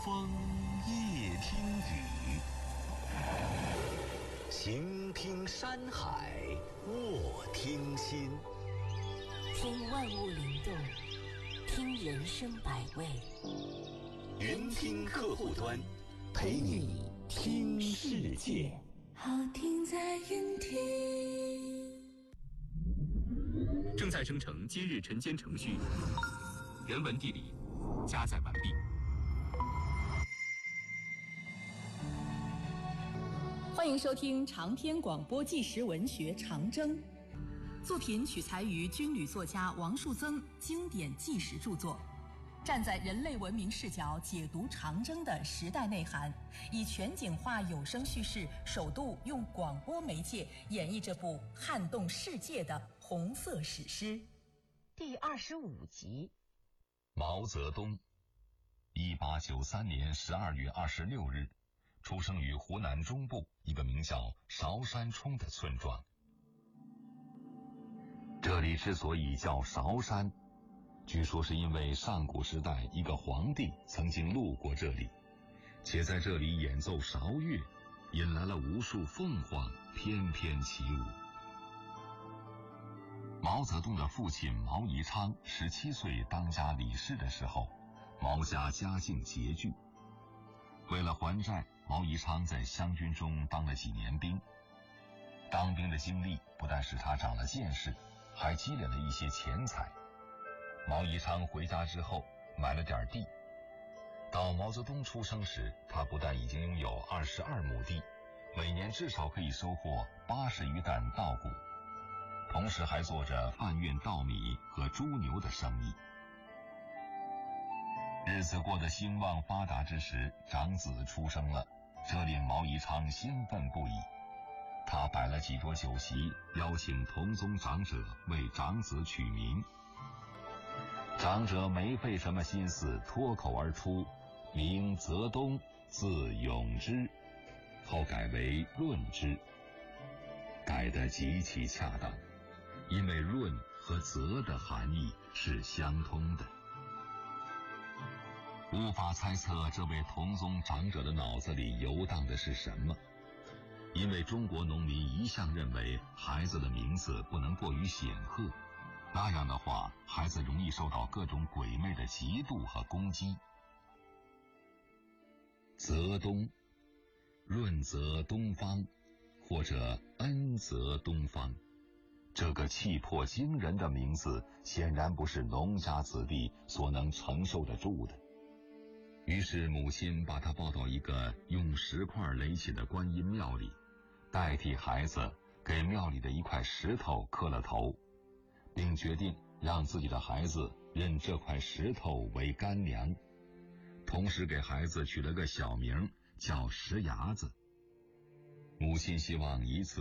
风夜听雨，行听山海，卧听心。 听万物灵动，听人生百味。 云听客户端，陪你听世界。 好听在云听。 正在生成今日晨间程序，人文地理加载完毕。 欢迎收听长篇广播纪实文学《长征》，作品取材于军旅作家王树增经典纪实著作，站在人类文明视角解读长征的时代内涵，以全景化有声叙事，首度用广播媒介演绎这部撼动世界的红色史诗。 第25集。 毛泽东1893年12月26日出生于湖南中部一个名叫韶山冲的村庄。这里之所以叫韶山，据说是因为上古时代一个皇帝曾经路过这里，且在这里演奏韶乐，引来了无数凤凰翩翩起舞。毛泽东的父亲毛宜昌17岁当家理事的时候，毛家家境拮据，为了还债，毛宜昌在湘军中当了几年兵。当兵的经历不但使他长了见识，还积累了一些钱财。毛宜昌回家之后买了点地，到毛泽东出生时，他不但已经拥有22亩地，每年至少可以收获80余担稻谷，同时还做着贩运稻米和猪牛的生意。日子过得兴旺发达之时，长子出生了，这令毛宜昌兴奋不已。他摆了几桌酒席，邀请同宗长者为长子取名。长者没费什么心思，脱口而出，名泽东，字永之，后改为润之，改得极其恰当，因为润和泽的含义是相通的。无法猜测这位同宗长者的脑子里游荡的是什么，因为中国农民一向认为孩子的名字不能过于显赫，那样的话孩子容易受到各种鬼魅的嫉妒和攻击。泽东，润泽东方，或者恩泽东方，这个气魄惊人的名字显然不是农家子弟所能承受得住的。于是母亲把他抱到一个用石块垒起的观音庙里，代替孩子给庙里的一块石头磕了头，并决定让自己的孩子认这块石头为干娘，同时给孩子取了个小名叫石伢子。母亲希望以此